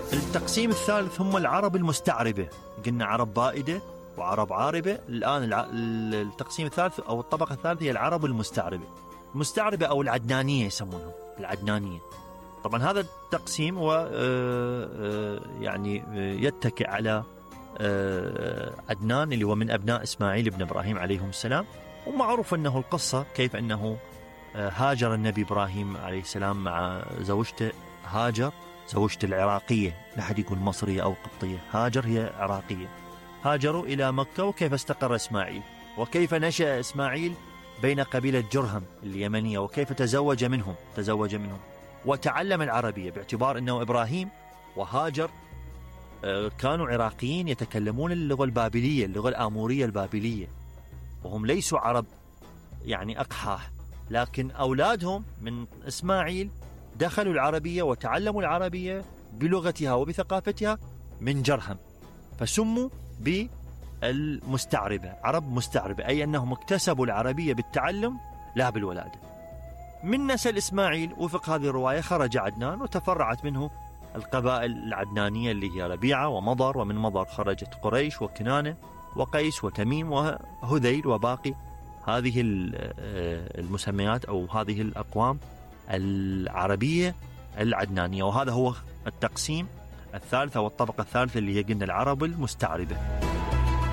التقسيم الثالث هم العرب المستعربة. قلنا عرب بائدة وعرب عاربة. الآن التقسيم الثالث أو الطبقة الثالثة هي العرب المستعربة. المستعربة أو العدنانية يسمونهم العدنانية. طبعا هذا التقسيم هو يعني يتكئ على عدنان اللي هو من أبناء إسماعيل بن إبراهيم عليهم السلام. ومعروف أنه القصة كيف أنه هاجر النبي إبراهيم عليه السلام مع زوجته هاجر، زوجته العراقية، لا أحد يقول مصرية أو قبطية، هاجر هي عراقية. هاجروا إلى مكة، وكيف استقر إسماعيل، وكيف نشأ إسماعيل بين قبيلة جرهم اليمنية، وكيف تزوج منهم وتعلم العربية، باعتبار أنه إبراهيم وهاجر كانوا عراقيين يتكلمون اللغة البابلية، اللغة الآمورية البابلية، وهم ليسوا عرب يعني أقحاح، لكن أولادهم من إسماعيل دخلوا العربية وتعلموا العربية بلغتها وبثقافتها من جرهم، فسموا بالمستعربة، عرب مستعربة، أي أنهم اكتسبوا العربية بالتعلم لا بالولادة. من نسل إسماعيل وفق هذه الرواية خرج عدنان، وتفرعت منه القبائل العدنانية اللي هي ربيعة ومضر، ومن مضر خرجت قريش وكنانة وقيس وتميم وهذيل وباقي هذه المسميات أو هذه الأقوام العربية العدنانية. وهذا هو التقسيم الثالث أو الطبقة الثالثة اللي هي قلنا العرب المستعربة.